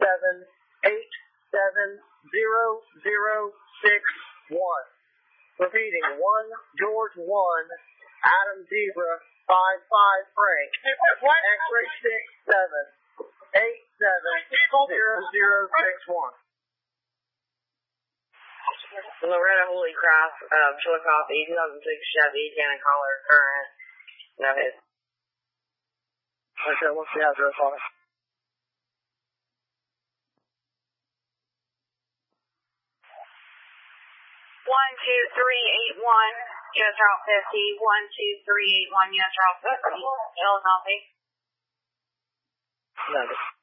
870061. Repeating, 1 George 1 Adam Zebra 55 Frank. X-ray 67870061. Loretta Holy Cross, Chillicothe, 2006 Chevy, Cannon Collar, current, no hit. Okay, what's the address on it? 12381, US Route 50, 12381, US Route 50, Illinois. Noted.